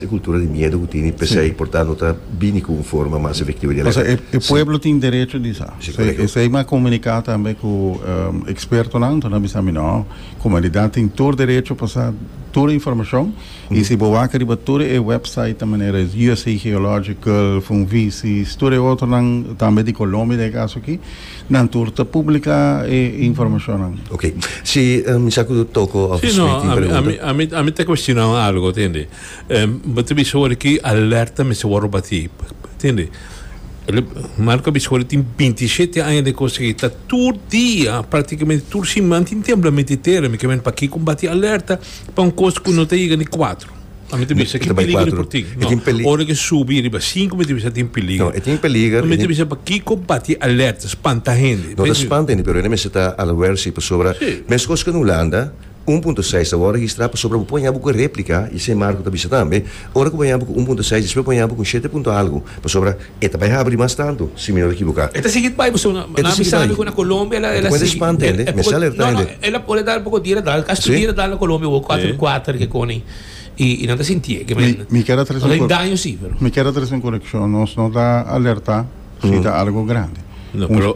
cultura de miedo que tiene, pese a portanto está bem com forma mais efetiva de alerta. O povo tem direito disso. Se é comunicar também com o experto não bisa não, comunidade tem todo direito a passar toda a informação e se boa que riba toda a website da maneira USA Geological, Funvisis, todo outro não também de Colômbia de caso aqui, não turta publica informação não. Ok. Se me saco toco sì, no, a me te questionano algo, entende? Mas mi sono aqui alerta me se vuoi rubati, entende? Marco Biscoli tem 27 anos de conseguir todo dia praticamente tudo se mantém templamente inteiro me querem para aqui combater alerta para coisa que não tem nem 4 a mim também isso aqui perigo por ti hora que subir riba 5 me também tem perigo não tem perigo me também para aqui combater alerta espanta gente não espanta gente pero nem se está aware se sobre mas coisa que não landa 1.6 agora registrar sobre o ponhabo com réplica e sem marco também também ora que ponhabo com 1.6 depois ponhabo com 7 ponto algo sobre eta vai abrir mais tanto se me não equivocar eta seguinte vai você na sabe com na Colômbia ela pode expandir me sale alerta ela pode dar um pouco de dar castureira dar na Colômbia o 4 que conem e não te sentia que me quero trazer um daño sim pero me quero trazer uma conexão nós não dá alerta se dá algo grande no pero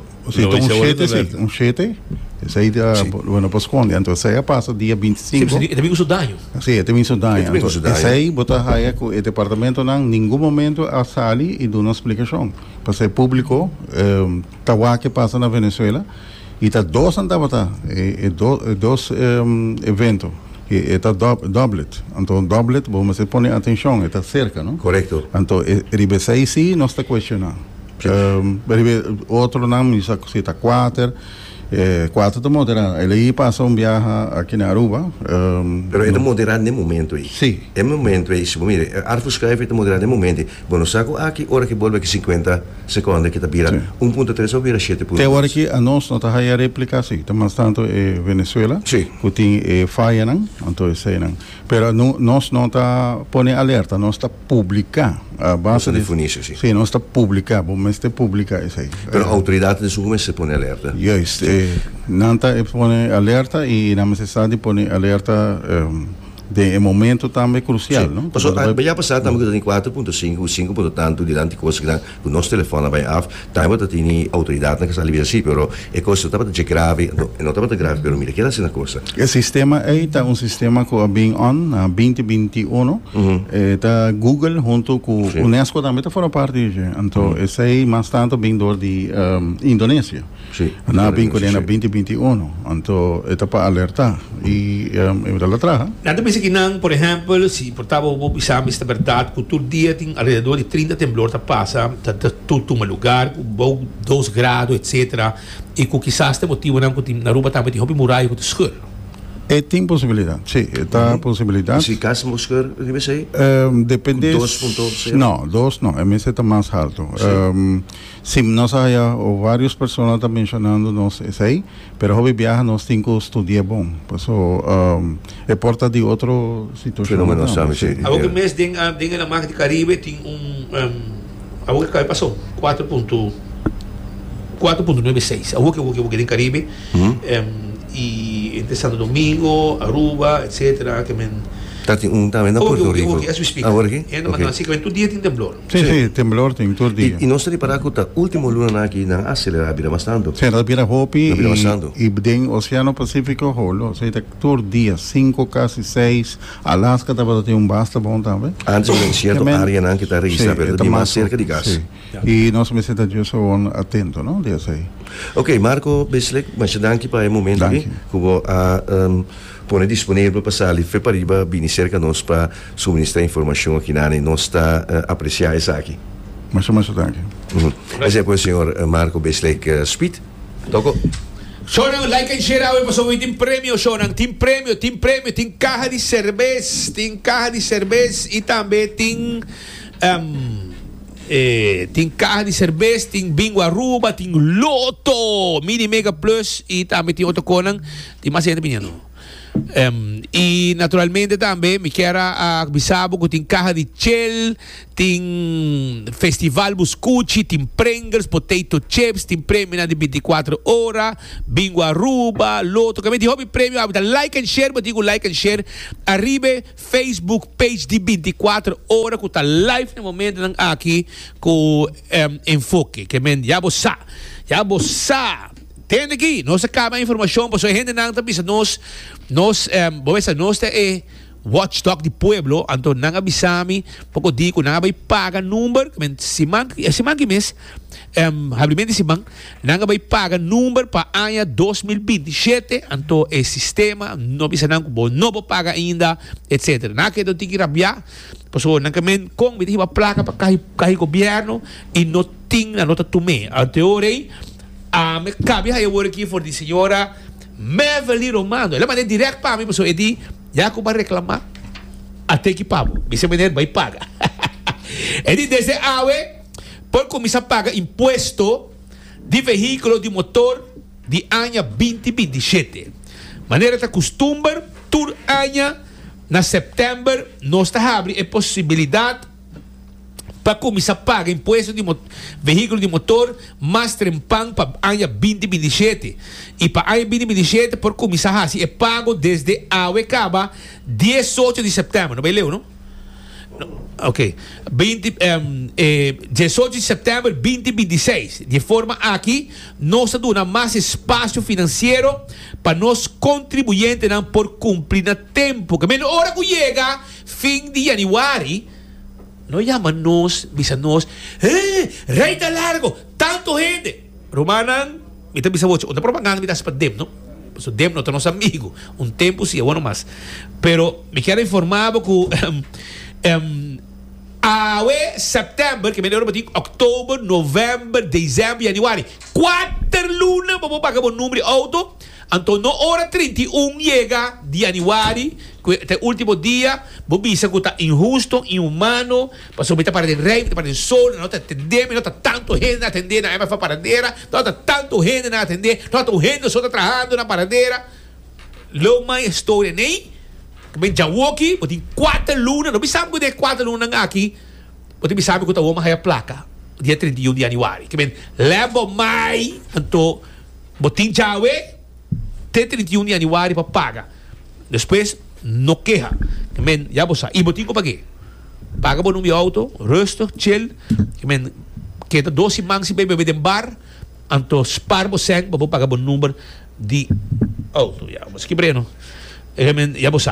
um 7 essa aí bueno pues quando então essa passa dia 25 sim também com daño sim também com daño essa aí botar aí com o departamento não nenhum momento a sali e dá uma explicação para ser público tawa que passa na Venezuela e tá dois andava tá dois eventos está doublet então doublet vamos se põe atenção está cerca não correto então ribesa aí sim nós está questionando outro não isso está 4 da moderar ele passa viaje aqui na Aruba pero é de moderar no momento aí sim é momento aí se mire Arthur escreve é de moderar no momento bueno saco aqui hora que volve aqui 50 segundos que tá vira 1.3 ou vira 7.2 tem hora que a nós não tá aí a réplica sim mas tanto Venezuela sim que tem falha não então sei não pero nós não tá põe alerta nós tá publicar a base de funisce sim nós tá publicar vamos te publicar isso aí pero a autoridade de sua se põe alerta yes Nanta põe alerta e na necessidade põe alerta de momento também crucial, não? Mas vai passar também que tem 4.5, 5 por tanto de tanta coisa que o nosso telefone vai af, também tem autoridade na que está assim, pero é coisa tá de grave, não tá de grave, pero mira que é assim a coisa. O sistema aí tá sistema que bem on na 2021, tá Google junto com UNESCO também tá fora parte disso. Então esse aí mais tanto bem do de Indonésia. Sim. Na bem com na 2021, então é para alertar e eu lá atrás. Que não, por exemplo, se portava o bisam esta verdade, que todo dia tem alrededor de 30 temblores que passa, tudo um lugar, com 2 graus, etc. E que quizás este motivo não que na Aruba também tem hobby muralha que escuro. Tem possibilidade, sim, está possibilidade. Se caso mosqueiro, deve ser? Depende. 2.0? Não, 2 não, esse está mais alto. Sim, nós há várias pessoas estão mencionando nós esse aí, mas hobby viaja nós temos que estudar bom, é porta de outra situação. Fenômeno, sabe? Algo que mês dentro da marca de Caribe tem algo que passou 4.96, algo que tem em Caribe. E entre Santo Domingo, Aruba, etc. que também na Porto Rico. As we speak. Assim que todo dia tem temblor. Sim, temblor tem todo dia. E nós estamos para a última luna aqui na acelerar vira bastante. Sim, vira hopi e tem Oceano Pacífico rolo, ou seja, todo dia 5, quase 6. Alaska estava tendo basta bom também. Antes de certa área não que está registrada, está mais cerca de gás. E nós me senta disso atento, não? Disso aí. Ok, Marco Beslek, mas danke para o momento aqui, que vou pôr disponível para sair para Pariba, vir cerca nós para suministrar informação aqui na nós está apreciar isso aqui. Mas danke. Esse é o senhor Marco Beslek Speed. Toco. Sonang, like and share away paso tem prêmio, Sonang, tem prêmio, tem caja de cerveja, e também tem carne de cerveja, tem bingo Aruba, tem loto, mini mega plus e também tem outro conan, tem mais gente menino. E naturalmente também me quero avisar que tem carro de Shell, tem Festival Buscucci, tem Pringles, Potato Chips, tem prêmio de 24 horas, Bingo Aruba, Loto. Que me hobby prêmio, like and share, digo like and share. Arriba Facebook page de 24 horas, que está live no momento aqui com enfoque. Que me já você tem aqui, nós acaba a informação, pois a gente não está pensando, nós é watchdog de pueblo, então não avisamos, pouco digo, não vai pagar número, se man que mês, abrimento se man, não vai pagar número para ano 2027, então o sistema não precisa não vai pagar ainda, etc. Não que eu tenho que rabiar, pois não que men com me diga placa para cair governo e não tem a nota tomé, a teoria me cabe aí eu aqui for de senhora Mevely Romano. Ela mandou direto para mim, pessoal, e di, já que vai reclamar, até que pago. Esse menino vai pagar. E di, desde awe, por começar a pagar imposto de veículo de motor de ano 2027. Maneira que costuma, tur ano, na setembro, nós está abrindo a possibilidade para começar a pagar imposto de veículo de motor mais trempang para o ano 2027. E para o ano 2027, por começar a fazer, é pago desde a acaba 18 de setembro. Não vai ler, não? Ok. 18 de setembro de 2026. De forma aqui, nós damos mais espaço financeiro para nós contribuintes por cumprir no tempo. Que na hora que chega, fim de janeiro, não chama-nos, bisa-nos, rei tá largo, tanto gente. Romanan, ita bisa-voce, uma propaganda me dá para dem, não? So, dem não é nosso amigo. Tempo sim, bueno mais. Pero, me quero informar que setembro, que melhor bater outubro, novembro, dezembro, janeiro. 4 lunas para pagar o número de auto. Então, na hora 31 chega de janeiro, que é o último dia, você visa que está injusto, inhumano, para subir para o rei, para o sol, não está atendendo, não está tanto gente a atender na MF paradeira, não está tanto gente a atender, não está gente só trabalhando na paradeira. Logo mais história, nem? Que já aqui, você tem 4 lunas, não sabe que tem 4 lunas aqui, você sabe que está uma a placa, dia 31 de janeiro. Que leva mais, então, você tem já até 31 de janeiro para pagar. Depois, não queja. Já você. E você tem que pagar. Paga por um auto, resto, chill. Queda 12 mãos para beber em bar. Então, spar você para pagar por número de auto. Já, mas que breno. Já você.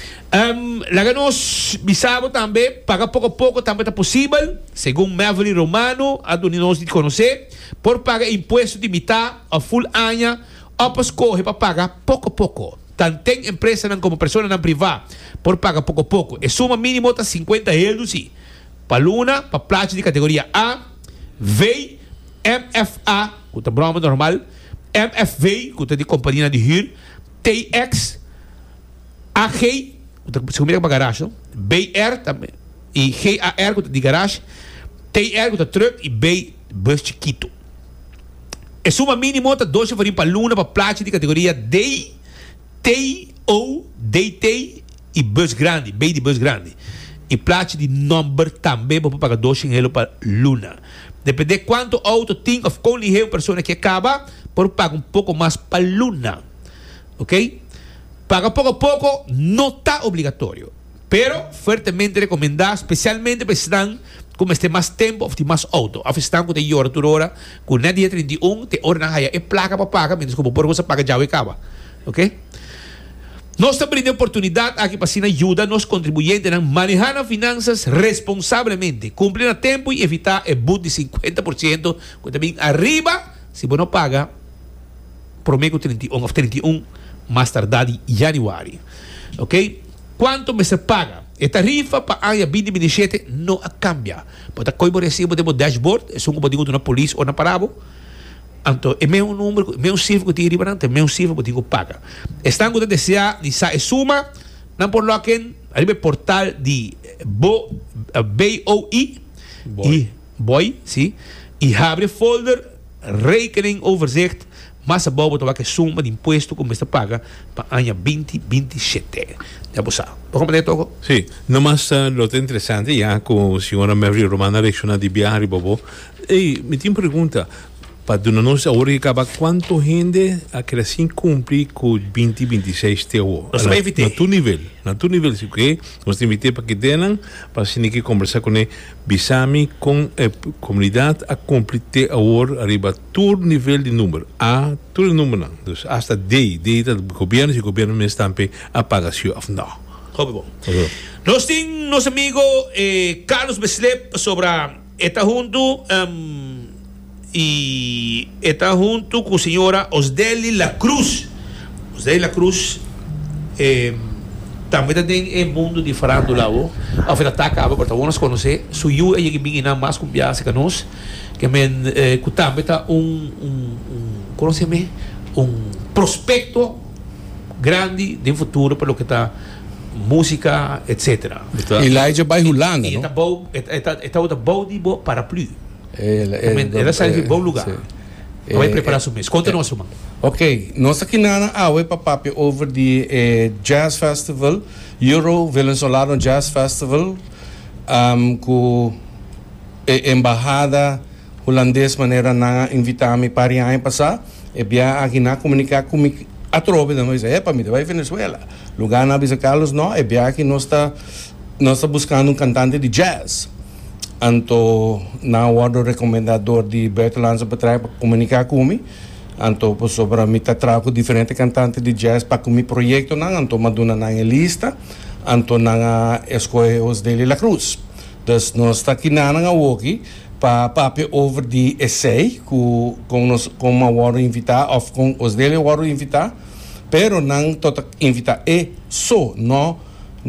Lá nós bisamos também, pagar pouco a pouco também é possível, segundo Mevely Romano, a do nós de conhecer, por pagar imposto de metade a full ano, após correr para pagar pouco a pouco. Tanto tem empresa como pessoa não privada, por pagar pouco a pouco. E suma mínimo está 50 euros, sim. Para Luna, para praça de categoria A, V, MFA, que é broma normal, MFV, que é de companhia de HIR, TX, AG, que é para garagem, não? BR também, e GAR, que é de garagem, TR, que é truck, e B, bus chiquito. E suma mínimo está 12 para Luna, para praça de categoria D, T, O, DT e bus grande, B de bus grande. E praça de number também para pagar 12 euros para Luna. Depende de quanto auto tem, ou com ligeiro pessoa que acaba, por pagar pouco mais para Luna. Ok? Paga pouco a pouco, não está obrigatório. Pero, fortemente recomendado, especialmente para estão como este mais tempo, ou mais auto. A estão com tem hora, hora, com na dia 31, tem hora na raia, é placa para pagar, menos como por você paga já e acaba. Ok? Nós também temos oportunidade aqui para ajuda nos contribuintes a manejar as finanças responsavelmente, cumprir a tempo e evitar o boot de 50%, que também arriba, se você não paga, prometo 31 mais tardar de janeiro. Ok? Quanto você paga? A tarifa para a 2027 não cambia. Pode coisa recibo do dashboard, é só como digo na polícia ou na parabo. Então, é meu número, meu cifra que eu tenho é meu cifra que eu tenho que pagar. Estão com a desejar de sair suma, não por lo que arriba portal de BOI, e BOI, sim, e abre folder, rekening overzicht, mas a bobo que suma de imposto como está paga para ano 2027. Já você sabe. Vamos ver toco? Sim, nomás lo interessante já com a senhora Mary Romana reacciona de viajar e bobo. E me tem pergunta, para nós agora que acaba quanto gente a que assim cumprir com 2026 teu? Nós vai invitar. Na tu nível, se que nós invitei para que tenham, para assim que conversar com ele, bisami com a comunidade a cumprir agora arriba todo nível de número, a todo número não, dus hasta D do governo, se o governo me estampe a pagação of não. Bom. Nós temos nosso amigo Carlos Beslep sobre esta junto e está junto com a senhora Osdeli La Cruz. Osdeli La Cruz também tem um mundo de farándula. A feira está acaba, porque vamos conhecer. Suyu é que vem mais com viagem que nós, que também está conhece-me prospecto grande de futuro para o que está música, etc. Elijah Baihulanga, não? Está outra bom de paraplu. Ela sai de bom lugar. Vai preparar o mês. Conta-nos, irmão. Ok, nós aqui na AUE papapi over the Jazz Festival, Euro Venezuelano Jazz Festival, com a embajada holandesa maneira na invitar-me para ir passar, e bia aqui na comunicar comigo a trobe, não é para mim, vai Venezuela. Lugar na Bisa Carlos não, e bia aqui nós está buscando cantante de jazz. Anto na o recomendador de Bertolândia para comunicar comigo. Anto sobre mim trago diferentes cantantes de jazz para o meu projeto não, anto maduna na lista, anto na escolha Osdeli La Cruz. Então nós está aqui na aqui para over de essay com a invitar ou com Osdeli a invitar, pero não toda invitar só não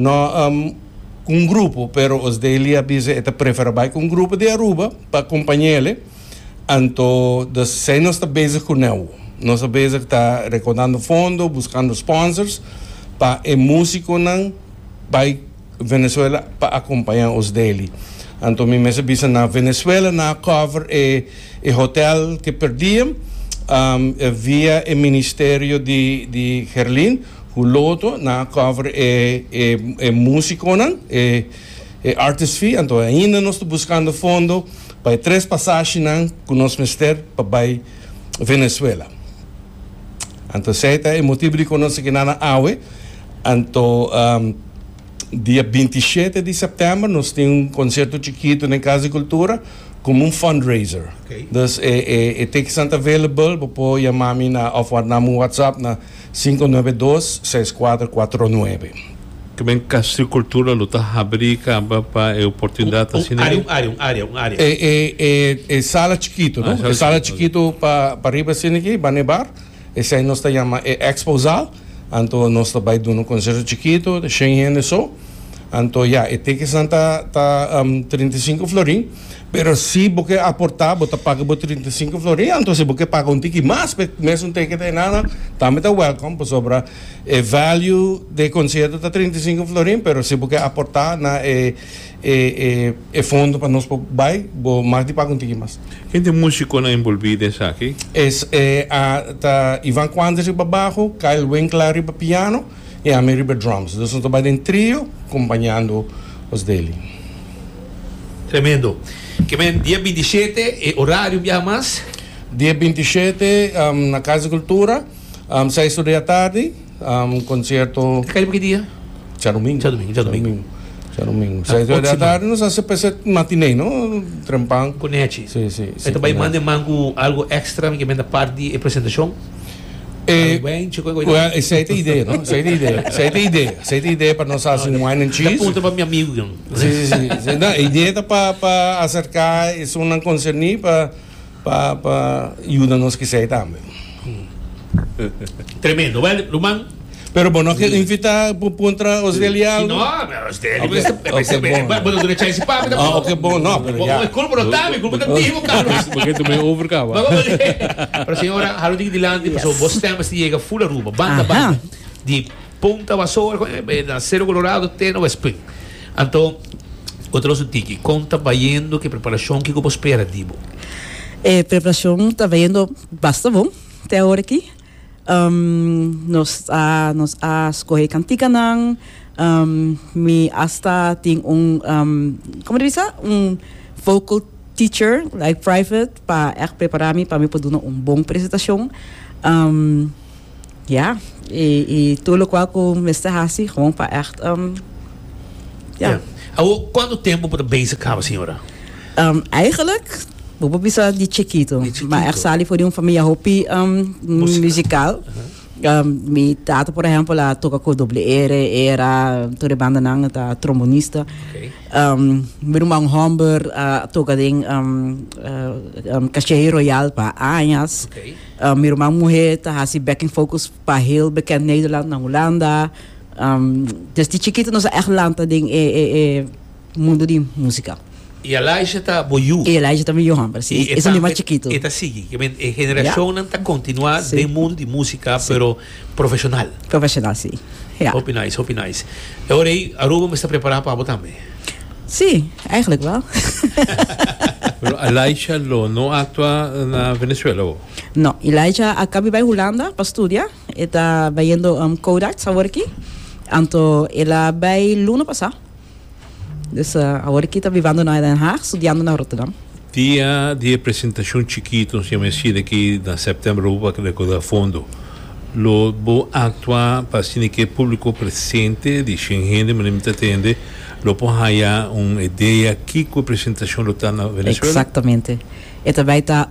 grupo, pero Osdeli avisa que prefere com grupo de Aruba para acompanhar ele. Então, nós estamos bezig com ele. Nós estamos bezig está recordando fundo, buscando sponsors para o músico não vai Venezuela para acompanhar Osdeli. Então, me avisa na Venezuela na cover o hotel que perdiam via o Ministério de Gerlin, o loto na cover o músico não artist fee. Então, ainda nós estamos buscando fundo para 3 passagens com o nosso ministério para Venezuela. Então, esse é o motivo de nós aqui na AUE. Então, dia 27 de setembro, nós temos concerto chiquito na Casa de Cultura como fundraiser. Então, tem que estar available para chamar-me na WhatsApp na 592-6449. Que bem que a cultura luta abriga para a oportunidade assim. Área. É sala chiquito, não? Sala chiquito para arriba assim aqui, para nevar. Esse aí nós chama exposal. Então nós também dando um concerto chiquito, de 100 gente só. Então tem que estar 35 florim. Pero se você aportar, você paga 35 florim, então se você paga um ticket mais, mesmo tem que ter nada, também está welcome, por sobre o value do concerto está 35 florim, pero se você aportar na fundo para nós vai, mais de paga um ticket mais. Quem tem músico na envolvida aqui? Tá Ivan Quanders para baixo, Kyle Winkler para piano e a Mary para drums. Nós estamos trabalhando em trio, acompanhando os dele. Tremendo. Que vem dia 27, horário já mais? Dia 27, na Casa de Cultura, 6 da tarde, concerto... Que dia? Já domingo. 6 da tarde, nós fazemos matinê, não? Trampang. Conhece? Sim. Então vai mandar algo extra que vem da parte de apresentação? Essa é a ideia, não? Essa é a ideia para nós fazer um wine and cheese. Aponta para meu amigo. Sim. A ideia é para acercar isso não concernir para ajudar nós que sei também. Tremendo, velho, Luman. Pero bueno, que invitar contra os deliados. Não, os deliados. Bueno, durante esse papo. Ok, bom, não, pero já. Culpa não tá, culpa não tive, Carlos. Porque tu me overcava. Para a senhora, Harold de Lande, pessoal, você tem que chegar full Aruba, banda, de Ponta Vassoura, na Cerro Colorado, tem no Spring. Então, outro tiki, conta vaindo que preparação que você espera, Dibo. Preparação está vendo bastante bom. até agora aqui. Nós escolhe cantica não. Me hasta tem como diz vocal teacher, like private, para preparar me para me poder dar bom apresentação. E tudo o qual com Mr. Hassi, gewoon para Quanto tempo para basic acaba, senhora? Eigenlijk, vou pensar de Chiquito, mas sali foi uma família hopi musical. Mi tata, por exemplo, lá toca com doble era toda banda não, tá trombonista. Meu irmão Humber toca em Cachorro Royal para anos. Meu irmão morreu, tá assim backing focus para heel bekend Nederland na Holanda. Desde Chiquito nós echt ding mundo de música. E Elijah está boiú. E Elijah também é Humber, sim. Esse é mais chiquito. Está seguindo. A geração não está continuando no mundo de música, pero profissional. Profissional, sim. Hope nice. Agora aí, Aruba me está preparado para botar também? Sim, eigenlijk wel. Elijah não atua na Venezuela? Não, Elijah acaba bij Holanda para estudar. Está vendo Kodak, sabor aqui. Então, ela vai Luna passar. Dus agora aqui está vivendo na Den Haag, estudando na Rotterdam. Dia de apresentação chiquito, se me decide aqui em setembro, para recordar fundo. Lo bo atua para que público presente, de gente, mas não atende, lo pode há uma ideia que com a apresentação lo está na Venezuela. Exatamente. Esta vai estar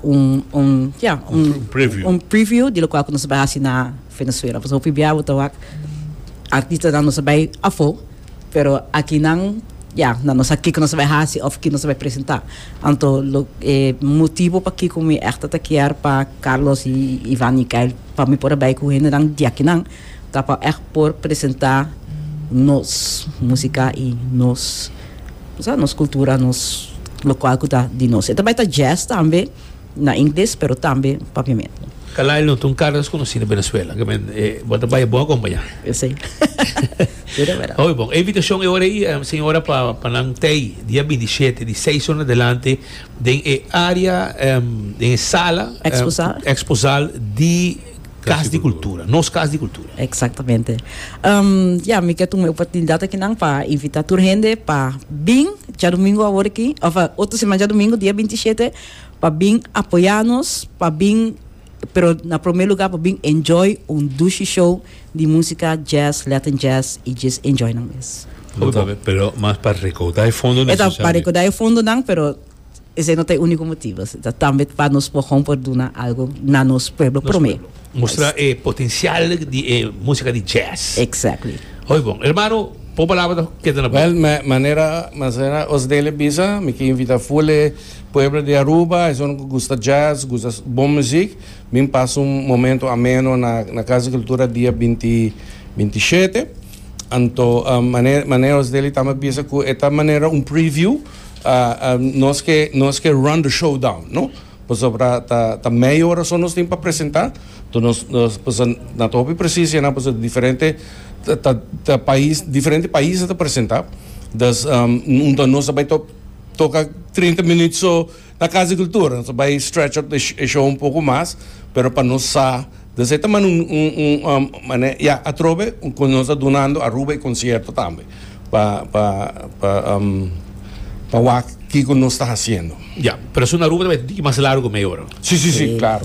preview. Preview de lo qual nós vamos fazer na Venezuela. Porque o PBA o artista não nos vai afo, pero aqui não nós aqui que nós vai fazer ou que nós vai apresentar. Então, o motivo para que como echt te quer para Carlos e Ivan e Kyle para me pôr bem com ele não dia que não tá para echt por apresentar nos música e nos cultura, nos local que tá de nós. Também tá jazz também na inglês, pero também papiamento. Kalay não tem caras conhecidos na Venezuela. Bota vai bom acompanhar. Eu sei. Oi, bom. A invitação é aí, senhora, para Nantei, dia 27, de 6 horas adelante, em área, em sala, exposal de Casa de Cultura, nossa Casa de Cultura. Exatamente. Me quero uma oportunidade aqui para invitar toda a gente para vir, já domingo agora aqui, ou outra semana já domingo, dia 27, para vir apoiar-nos, para vir, pero na primeiro lugar para vir enjoy douche show de música jazz, Latin jazz e just enjoy não mesmo. Pero mais para recaudar fundo necessário. Para recaudar fundo não, pero esse não tem único motivo. Também para nos poder dar algo na nosso pueblo primeiro. Mostrar o potencial de música de jazz. Exactly. Oi, bom. Hermano, por palavra que tem na boca. Maneira os dele bisa, me que invita fule pueblo de Aruba, eles gosta jazz, gosta bom música, me passa momento ameno na Casa de Cultura dia 27. Então, maneira os dele também bisa com esta maneira preview, nós que run the show down, não? Pois para meia hora só nós temos para apresentar. Então nós na top precisa na diferente diferentes países para apresentar. Então nós vai tocar 30 minutos só na Casa de Cultura. Nós vai stretch out o show pouco mais, pero para nós dessa maneira a trove com nós donando a Aruba e concerto também para o que nós está fazendo. Pero es una Aruba más largo, meia hora. Sí, claro.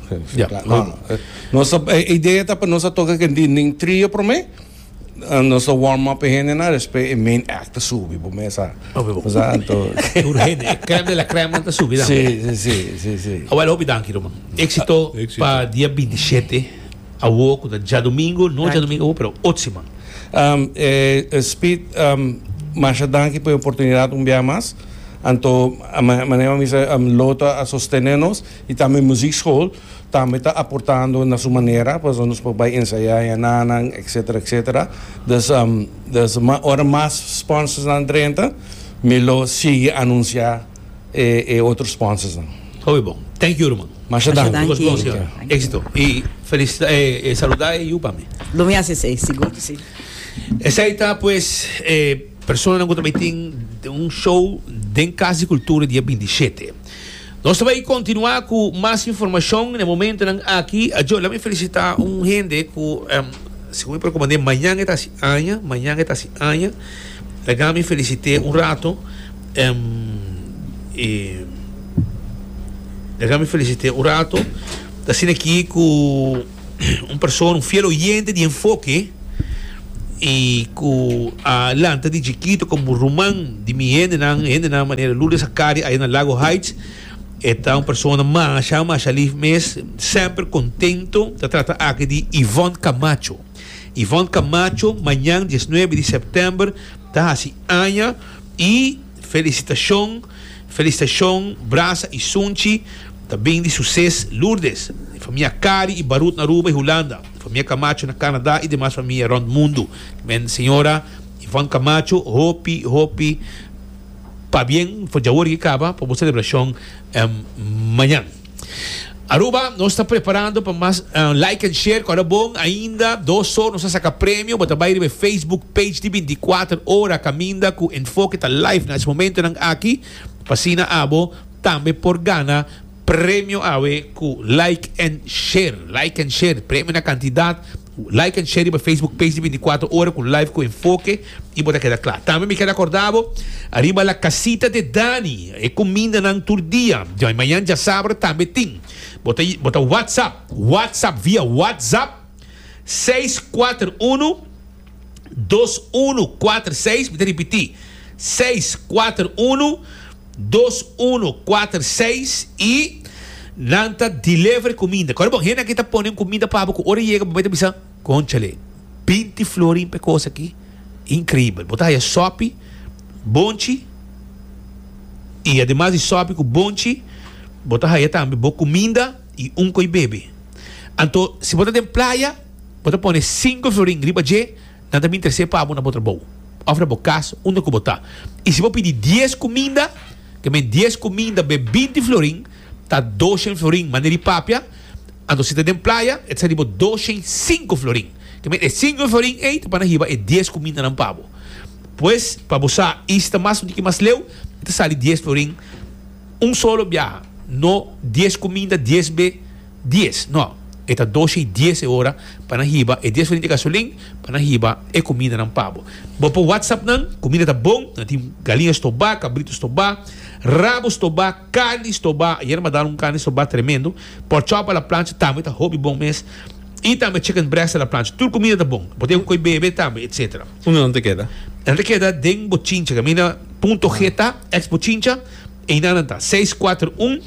Nossa ideia está para nós tocar que em trio para mim, nossa warm-up é e main act subir, por mim, sabe? Creme de la creme está subida. Sí. Agora, obrigado, Roman. Éxito para dia 27, a Woco, já domingo, não já domingo, pero ótima. Speed, mas danke por a oportunidade dia mais. Então, a maneira lota a sostenernos e também música school também está aportando na sua maneira, para nós poder ensaiar, etc. Ora mais sponsors na frente, me lo sigue anunciar outros sponsors. Muito bom. Thank you, irmão. Mas éxito. E felicidade, saludar e eu para mim. Lo me hace seguro, sim. Essa aí está, pues, pessoa não também tem show em Casa de Cultura dia 27. Nós vamos continuar com mais informação no momento aqui. Eu vou felicitar gente que segundo eu recomendei amanhã está assim amanhã legal me felicitei rato legal me felicitei rato está sendo aqui com pessoa fiel oyente de enfoque e com a lanta de chiquito como Román de mi na maneira Lourdes Sakari aí na Lago Heights. Esta pessoa mais alif sempre contento de tratar aqui de Ivonne Camacho. Ivonne Camacho, amanhã 19 de setembro, está assim año e felicitação, Brasa e Sunchi, também de sucesso Lourdes, família Kari e Barut na Aruba e Holanda, família Camacho na Canadá e demais família around mundo. Men senhora Ivonne Camacho, hope para bem, foi já hora que acaba para a celebração amanhã. Aruba, nós estamos preparando para mais like and share, cara bom, ainda 2 horas, nós saca prêmio, bota vai no Facebook page de 24 horas, caminda com enfoque tá live nesse momento aqui, passina abo, também por gana prêmio com like and share, prêmio na quantidade, like and share no Facebook page de 24 horas com live com enfoque e bota queda claro. Também me queda acordado, arriba la casita de Dani, é comida nang turdia, de amanhã já sábado também tem. Bota WhatsApp via WhatsApp 641 2146, me repetir 641 2146 e nanta delivery comida. Agora bom, gente aqui tá pondo comida para com hora chega para pensar, conchale 20 florin per coisa aqui, incrível. Botar aí sope, bonchi e ademais de sope com bonchi, botar aí também boa comida e coi bebê. Então, se botar em praia, botar põe 5 florin riba de, nanta me interessa para na botar bom. Ofre bocas, que botar. E se vou pedir 10 comida, que me 10 comida be 20 florin, tá 200 florin maneira papia. Então se tá em praia, é tipo 205 florin. Que me 5 florin aí, para na riba é 10 comida não pabo. Pois para você isto mais do que mais leu, então sai 10 florin solo viaja. No 10 comida 10 b 10. Não. Eta 210 horas para na riba e 10 florin de gasolina para na riba é comida não pabo. Bom por WhatsApp não, comida tá bom, tem galinha estobá, cabrito estobá, rabo estobá, carne estobá, e era dar carne estobá tremendo, pork chop na plancha também tá hobby bom mês. E também chicken breast na plancha, tudo comida tá bom. Pode coi bebê também, etc. Onde queda? Onde queda den bochincha, camina ponto geta, ex bochincha, e ainda tá 641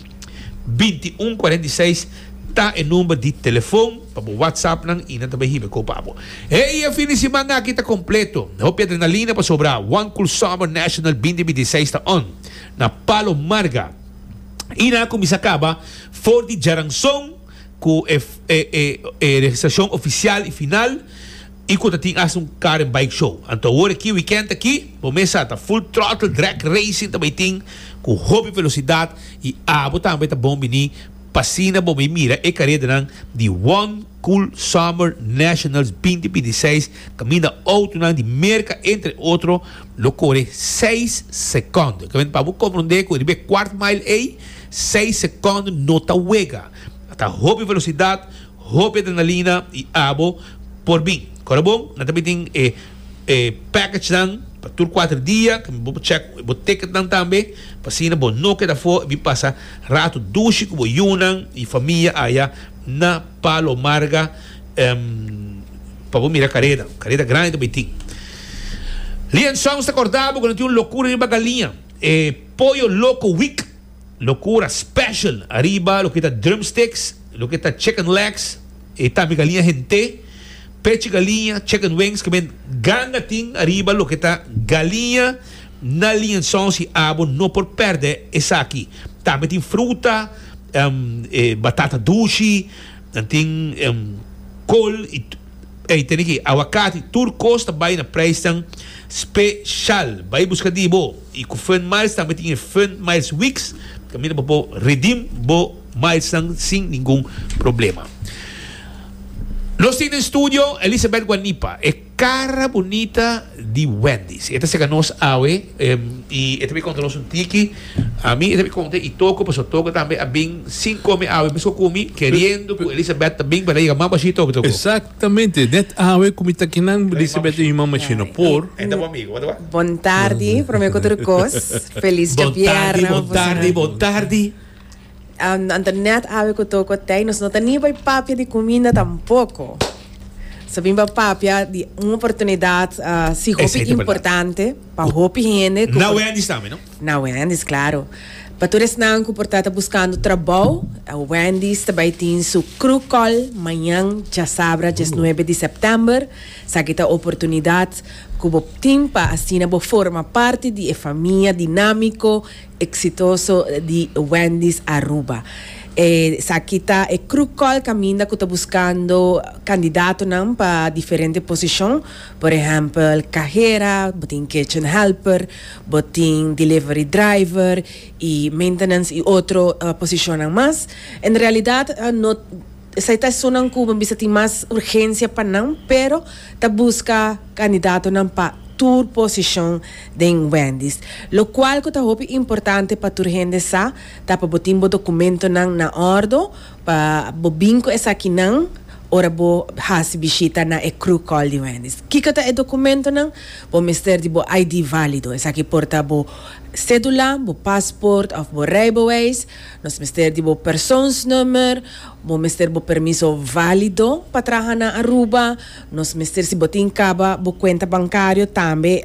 2146 tá em número de telefone para o WhatsApp não e não também ribe com o papo. E a fim de semana aqui está completo. Hope adrenalina para sobrar One Cool Summer National 2026 está on na Palo Marga. E na como se acaba for de Jaranson com registração oficial e final e quando tem um car and bike show. Então hoje aqui weekend aqui começa a full throttle drag racing também tem com hobby velocidade e também tá bom menino Passina bom mira e carreira de One Cool Summer Nationals 2026 caminha outro de merca entre outro locore 6 segundos que vem para você compreender que ele quarto mile aí 6 segundos nota wega até hobby velocidade hobby adrenalina e abo por mim agora bom nós também tem package para tur 4 dias que vou check vou ticket também passina bom no que da for me passa rato duche com Yunan e família aí na Palo Marga para mirar carreira grande também tem Lian Song está acordado quando tem uma loucura de galinha Pollo Loco Week loucura special arriba lo que tá drumsticks lo que tá chicken legs e também galinha gente peixe galinha, chicken wings, que vem ganga ting arriba lo que tá galinha na linha se abo não por perder essa aqui. Também tem fruta, batata doce, tem col e tem aqui aguacate, turcos também na preço special. Vai buscar de bo e com Fun Miles também tem Fun Miles Weeks, que mira bo redeem bo miles sem nenhum problema. Nós temos no estúdio Elizabeth Guanipa, é cara bonita de Wendy's. Esta se ganhou awe e esta me contou um tiki a mim ele me conta e toco também a bem 5 me ave mas comi querendo com Elizabeth também para ir a mamma chito toco exatamente net ave como tá aqui não Elizabeth e mamma chino por ainda bom amigo boa tarde para meu coturcos feliz dia boa tarde internet ave que toco tem nós não tem nem papia de comida tampouco sabimos papia de uma oportunidade se hopi importante para hopi gente não é antes também não é antes claro para todos não que portanto buscando trabalho a Wendy's também tem su crew call amanhã já sábado 19 de setembro essa oportunidade que o team para assim forma parte de família dinâmico exitoso de Wendy's Aruba. Sakita é crucial caminho que está buscando candidato para diferentes posições, por exemplo, carreira, botin kitchen helper, botin delivery driver e maintenance e outra posição mais. Em realidade, não essa está sonando como bisa tem mais urgência para não, pero está busca candidato não para tour posição de Wendy's, lo qual que está importante para tur gente sa, tá para botar documento na ordem para bobinco essa aqui não ora bo hasi bisita na e crew call de Wendy's. Kika ta e documento não, bo mister di bo ID válido, essa aqui porta bo cédula, bo passport of bo railways, nos mister di bo persons number, bo mister bo permiso válido para trabalhar na Aruba, nos mister si botin caba bo conta bancário também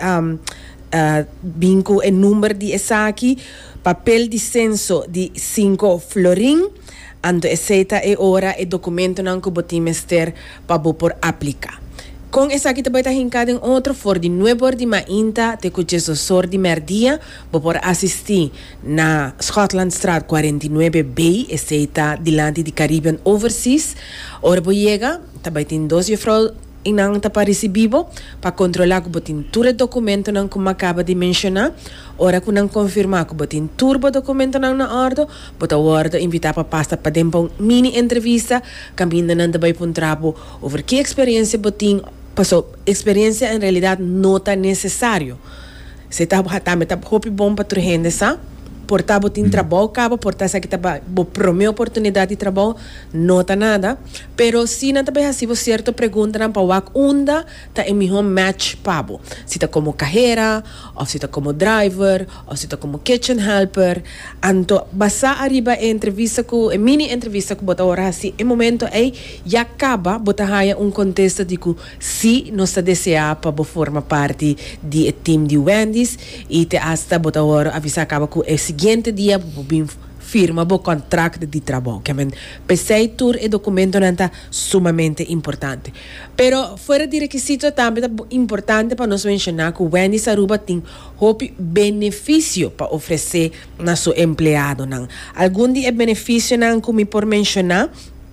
binco e número de essa aqui, papel de censo de 5 florin. Ando aceita e ora e documento não que botim mister para por aplicar. Com essa aqui também está hincado em outro for de nuevo de mainta te cujo sor de merdia por assistir na Scotland Straat 49B aceita dilante de Caribbean Overseas. Ora bo chega também tem 12 frau inang ta para recebido para controlar que botin todo documento não como acaba de mencionar. Ora que não confirmar que botin turbo documento não na ordem, bota ordem invitar para passar para dentro mini entrevista, caminhando não também para um trabalho over que experiência botin passou experiência em realidade não está necessário. Se está hopi bom para gente sa portar botin trabalho cabo portar essa que tá bo promeu oportunidade de trabalho não tá nada pero se não também assim você certo pergunta para o onda tá em melhor match pabo se tá como carreira ou se tá como driver ou se tá como kitchen helper anto basta arriba entrevista com mini entrevista com bota ora assim em momento aí já acaba bota haya contexto de que se não está desear para forma parte de team de Wendy's e te hasta bota ora avisa acaba com seguinte dia firma o contrato de trabalho que men pensei tur e documento não está sumamente importante pero fora de requisito também é importante para nós mencionar que o Wendy's Aruba tem benefício para oferecer na seu empregado não algum de benefício não como por mencionar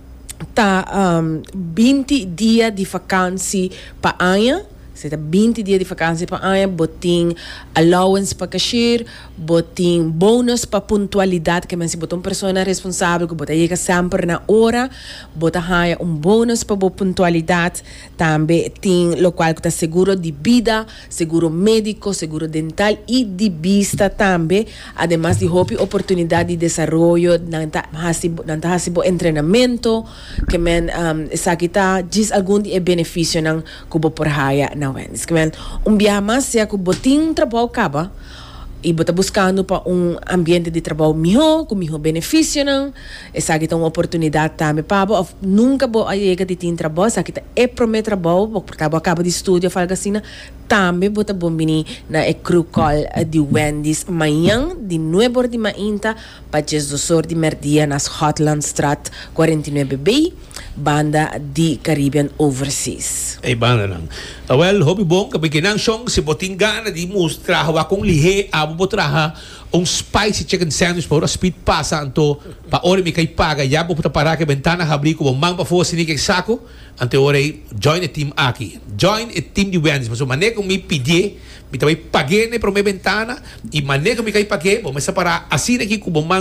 tá 20 dias de vacância para ano. Você tem 20 dias de vacância para ano, botin allowance para cashier, botin bônus para pontualidade, que se botar uma pessoa responsável, que botar chega sempre na hora, botar bônus para pontualidade, também tem local que está seguro de vida, seguro médico, seguro dental e de vista também, además de oportunidade de desenvolvimento, não está treinamento, que essa aqui está, diz algum de benefício não que por haya na Wendy's. Biar mais se aku botin trabalho acaba e bota buscando para ambiente de trabalho melhor, com melhor benefício não, essa aqui tem uma oportunidade também para nunca vou chegar de ter trabalho, essa aqui é prometer trabalho, porque acaba de estudar, fala assim, também bota bombini na crew call de Wendy's amanhã de 9 de mainta para 12 de merdia na Scotland Straat 49B banda de Caribbean Overseas. Banda lang. Well, hobby bom kapag siyong si boting gana di mostrar akong lihe abo botraha spicy chicken sandwich para speed pasa anto pa ore mi kay paga ya po para que ventana abrir como mang pa fo sini kay sako ante ore join a team aqui. Join a team de Wendy's, mas o mané com mi pedir mi também paguei ne pro me ventana e mané com mi kay paguei, bom mas para assim aqui como mang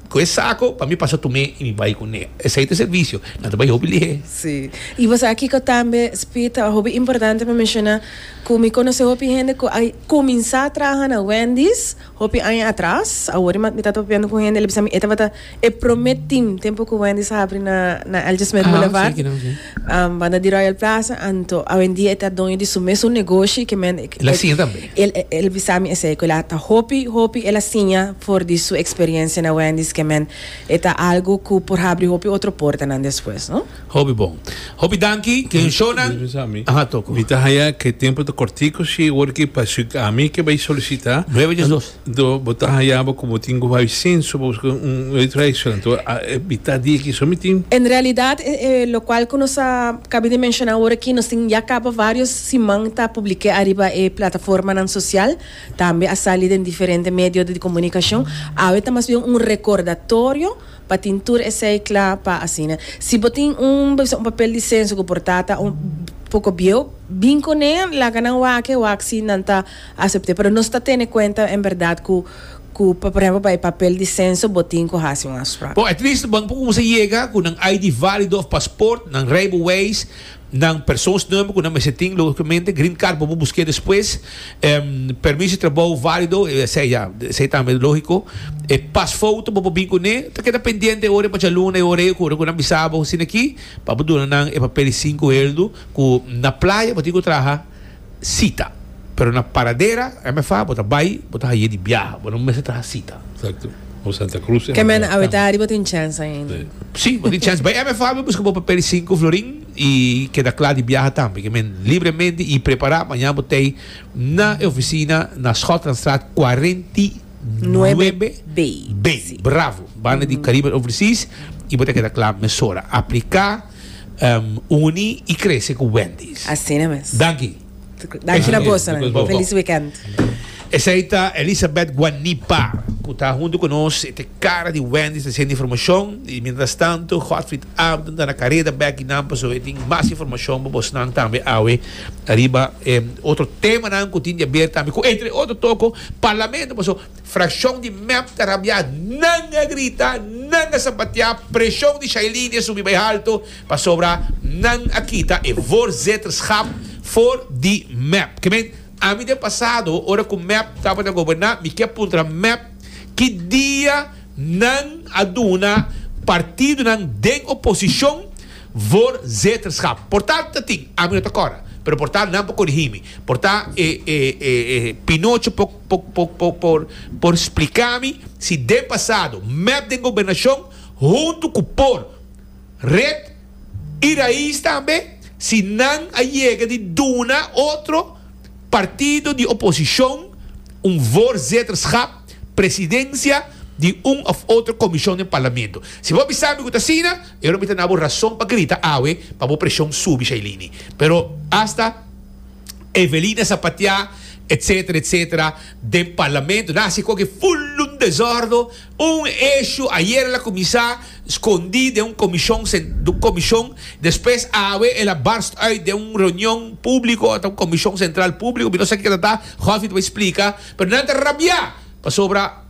com esse saco, para mim passa tomar e me vai com ele. Esse é o serviço. Não vai ouvir. Sim. E você aqui que também spita, é importante para mencionar que me conhece o gente que começar a trabalhar na Wendy's, hopi anos atrás, agora me está topando com gente, ele pensa eu estava prometim tempo que o Wendy's abre na Elgin Smith Boulevard, banda de Royal Plaza, então a Wendy está dono de seu mesmo negócio que men ela sim também. Ele pensa me esse que ela está hopi ela sim por de sua experiência na Wendy's que men é algo que por abrir hopi outro porta nan depois, não? Hopi bom. Hopi danki que shonan. Toco. Vita haya que tempo de cortico se work para a mim que vai solicitar 9-2 do botar haya como tenho vai senso retraction então vita dia que somitim. En realidad lo cual que nos acabei de mencionar agora aqui nós tem já acaba vários simão tá publiquei arriba plataforma nan social também a saída em diferentes meios de comunicação aí tá mais bem recordatório para tintur esse claro para assim se botin papel de censo que portata pouco bio bem com ele lá que não é que o axi não está aceite pero não está tendo conta em verdade que por exemplo para papel de censo botin com ração as pra bom at least bang kung você chega com um ID válido of passport ng Railways ng pessoas nome com nome setting documento green card para buscar depois permisso de trabalho válido sei também lógico pass foto para bem com ele tá que pendente hora para luna hora com não bisaba assim aqui para botar nang papel 5 euros com na praia para tigo trabalhar cita pero na paradeira MFA bota vai bota aí de viagem não me se trabalhar cita Exacto. O Santa Cruz. Que men ahorita arriba tem chance ainda. Sim, tem chance. Vai MFA busca o papel 5 florim e queda claro de viajar também, que men livremente e preparar amanhã botei na oficina na Schotlandstraat 49B. Bravo. Banda de Caribe Overseas e botei queda claro mesora. Aplicar uni e crescer com Wendy's. Assim é mesmo. Danke. Danke na bolsa. Feliz weekend. Essa aí está Elizabeth Guanipa, que está junto conosco, este cara de Wendy's, trazendo informação. E, mientras tanto, Gottfried Abden, na carreira, back in Nampas, so tem mais informação para você também. Arriba, outro tema que tinha aberto também, entre outro toco, parlamento, so, fração de MEP, tarabia, nanga grita, nanga sapatear, pressão de Shailini, subir bem alto, para sobrar, nanga akita, e voorzitterschap voor die MEP. Que bem, a mim de passado, hora que o MEP estava a governar, me quer contra MEP, que dia não aduna partido não de oposição voorzitterschap. Portanto, tem, a mim não está agora, pero portanto não para corrigir-me. Portanto, Pinocho por explicar-me se de passado, MEP de governação, junto com por Red e Raiz também, se não chega de duna outro partido de oposição, voorzitterschap, presidência de of outra comissão no parlamento. Se você sabe que está assim, eu não tenho razão para gritar, para a pressão subir, Shailini. Pero hasta Evelina Zapatia, etc., do parlamento, nasce com que full desordem, eixo, ayer la comissão, escondi de comissão, depois ela barst uit de reunião pública, uma comissão central pública, não sei o que está, Gottfried vai explicar, mas não tem rabia, para sobra,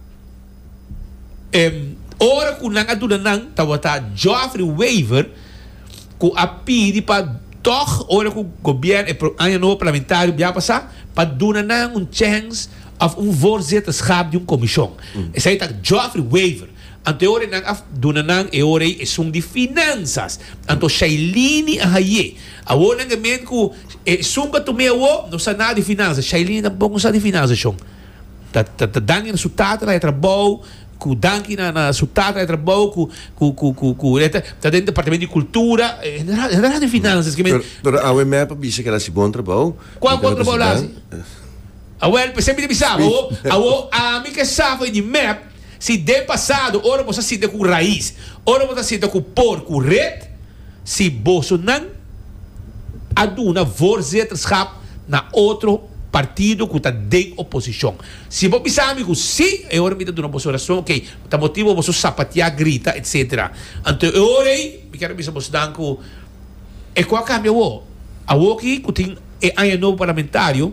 ora que não adunan, está Geoffrey Weaver, que a pedi para toch, ora que o governo, ano novo parlamentário, já passar, para dar chance of voorzitterschap de comissão. Essa aí está Geoffrey Weaver. Anteore nang dunanang eore esum de finanças. Anto Shailini ahaye. Awo nang gamen ko esum ka tumewo no sa na de finanças. Shailini na bong sa de finanças siyong. Dangin na sutata na trabalho, ku danki na sutata na trabalho, ku tá dentro do departamento de cultura, na de finanças que men. Pero awe me pa bisa que ela se bom trabalho. Qual bom trabalho lá? Awel, sempre de bisabo, awo ami que sabe de map. Se de passado, ora você se com raiz, ora você se com porco red, se bolso não aduna voorzitterschap na outro partido que está de oposição. Se você sabe que sim, é hora de dar uma posição, ok, tá motivo você sapatear, grita, etc. Então, é hora aí, me quero dizer você dan que é qual cambia o aqui que tem é novo parlamentário,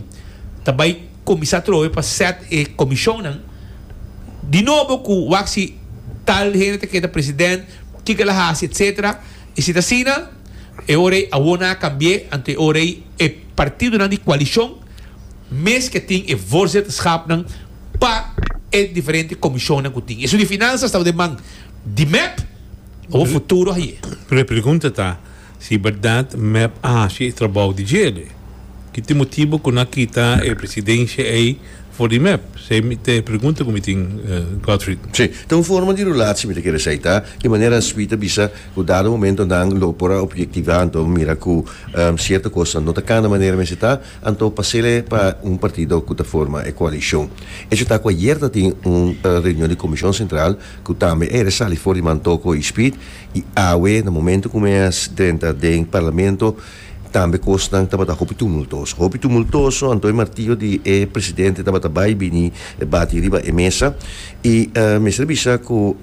também comissário para set comissão não. De novo, que o Waxi tal gente que é presidente, que ela faz, etc. E se assim, e ora a ona cambiar ante ora é partido na de coalição, mas que tem é voorzitterschap para é diferente comissão que tem. Isso de finanças está de man de map ou futuro aí. A pergunta está se verdade map se trabalho de gele. Que tem motivo que na kita a presidência aí for the map. Se me te pergunta como tem Gottfried. Sim, então forma de relatie met de receita, de maneira suíta bisa, que dado momento dan lopora objetivar, então mira que certa coisa não tá cada maneira mas está, então passele para partido que forma a coalição. E já tá com ayer tem reunião de comissão central que também era sali fora de mantoco e speed e awe no momento começa dentro do parlamento também costa estava hopi tumultuoso Antônio Martillo de presidente estava vai bini bati riba e mesa e me serviça com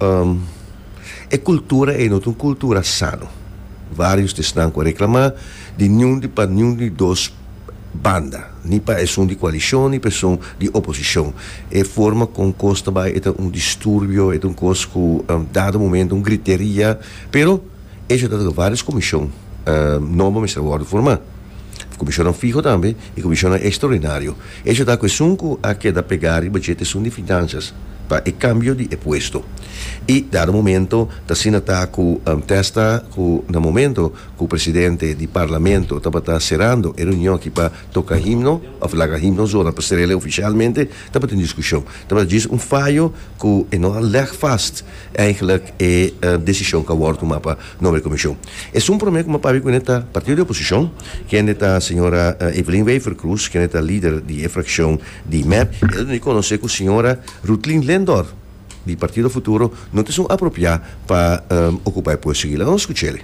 a cultura é não cultura sano vários estão com reclamar de nenhum de dois banda nem para é de coalição nem para de oposição é forma com costa vai é distúrbio é coisa que dado momento griteria pero é já dado várias comissões nome mas agora formar comissão fijo também e comissão extraordinário e já dá questão que a que da pegar e budget são de finanças para o cambio de puesto e dado momento da sina tá com testa com no momento que o presidente do parlamento estava cerrando a reunião aqui para tocar himno ou falar himno zona para ser ele oficialmente estava em discussão estava diz falho que não leg fast eigenlijk a decisão que agora tomar para nova comissão é problema que para com esta partido de oposição que é a senhora Evelyn Wever Cruz que é a líder da fração de MEP e não conhece com a senhora Rutlin Lendor do Partido Futuro não te são apropriados para ocupar posto seguir. Vamos escutar.